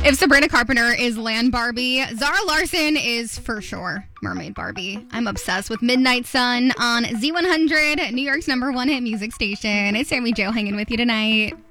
If Sabrina Carpenter is Land Barbie, Zara Larson is for sure Mermaid Barbie. I'm obsessed with Midnight Sun on Z100, New York's #1 hit music station. It's Sammy Jo hanging with you tonight.